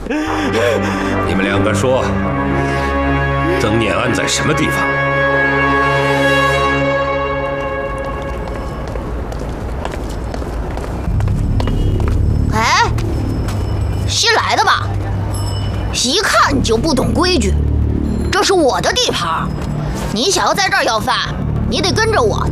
你们两个说，曾念安在什么地方？ 哎，新来的吧？一看你就不懂规矩，这是我的地盘，你想要在这儿要饭，你得跟着我